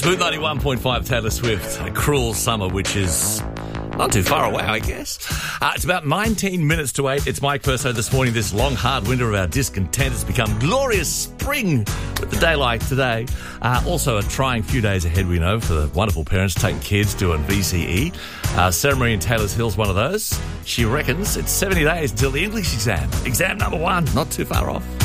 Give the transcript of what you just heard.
Smooth 91.5 Taylor Swift, A Cruel Summer, which is not too far away, I guess. It's about 19 minutes to 8. It's Mike Perso this morning. This long, hard winter of our discontent has become glorious spring with the day like today. Also a trying few days ahead, we know, for the wonderful parents taking kids doing VCE. Sarah Marie in Taylor's Hill's one of those. She reckons it's 70 days until the English exam. Exam number 1, not too far off.